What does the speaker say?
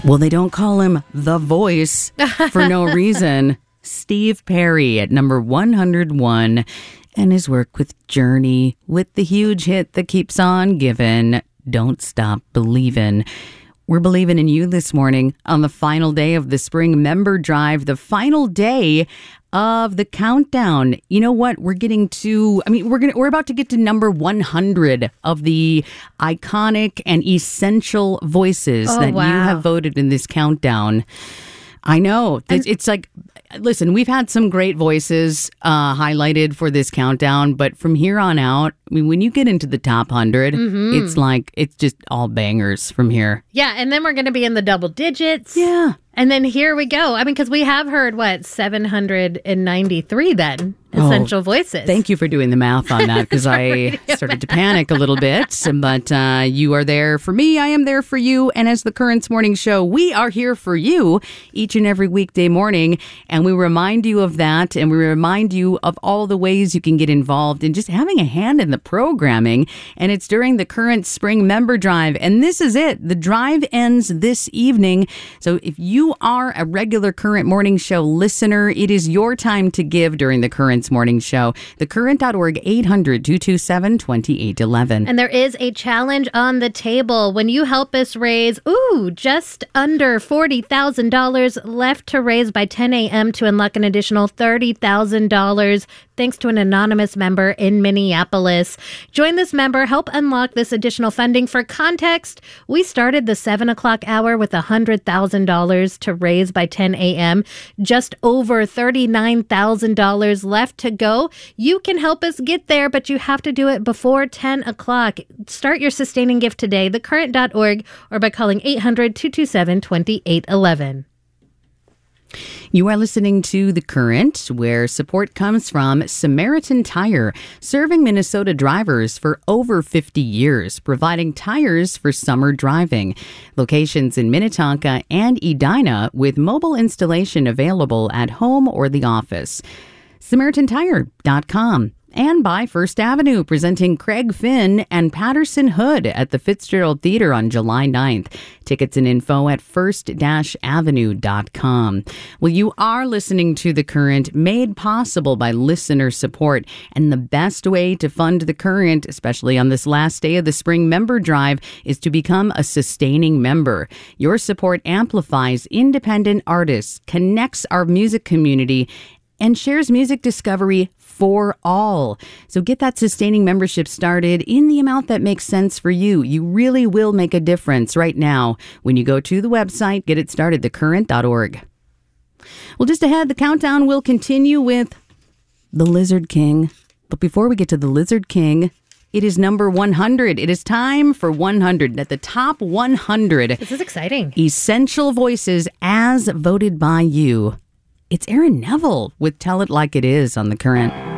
Well, they don't call him The Voice for no reason. Steve Perry at number 101, and his work with Journey, with the huge hit that keeps on giving, Don't Stop Believin'. We're believing in you this morning on the final day of the spring member drive, the final day of the countdown. You know what? We're about to get to number 100 of the iconic and essential voices you have voted in this countdown. I know. It's like, listen, we've had some great voices highlighted for this countdown, but from here on out, I mean, when you get into the top 100, it's just all bangers from here. Yeah, and then we're going to be in the double digits. Yeah. And then here we go. I mean, because we have heard, 793 then? Essential voices. Thank you for doing the math on that, because I started to panic a little bit. But you are there for me. I am there for you. And as the Currents Morning Show, we are here for you each and every weekday morning. And we remind you of that. And we remind you of all the ways you can get involved in just having a hand in the programming. And it's during the Current Spring Member Drive. And this is it. The drive ends this evening. So if you are a regular Current Morning Show listener, it is your time to give during the Currents Morning Show. Thecurrent.org, 800-227-2811. And there is a challenge on the table. When you help us raise, just under $40,000 left to raise by 10 a.m. to unlock an additional $30,000, thanks to an anonymous member in Minneapolis. Join this member, help unlock this additional funding. For context, we started the 7 o'clock hour with $100,000 to raise by 10 a.m. Just over $39,000 left to go. You can help us get there, but you have to do it before 10 o'clock. Start your sustaining gift today, thecurrent.org, or by calling 800-227-2811. You are listening to The Current, where support comes from Samaritan Tire, serving Minnesota drivers for over 50 years, providing tires for summer driving. Locations in Minnetonka and Edina, with mobile installation available at home or the office. SamaritanTire.com. And by First Avenue, presenting Craig Finn and Patterson Hood at the Fitzgerald Theater on July 9th. Tickets and info at first-avenue.com. Well, you are listening to The Current, made possible by listener support. And the best way to fund The Current, especially on this last day of the spring member drive, is to become a sustaining member. Your support amplifies independent artists, connects our music community, and shares music discovery for all. So get that sustaining membership started in the amount that makes sense for you. You really will make a difference right now when you go to the website. Get it started, thecurrent.org. Well, just ahead, the countdown will continue with the Lizard King. But before we get to the Lizard King, it is number 100. It is time for 100. At the top 100. This is exciting. Essential voices as voted by you. It's Aaron Neville with Tell It Like It Is on The Current.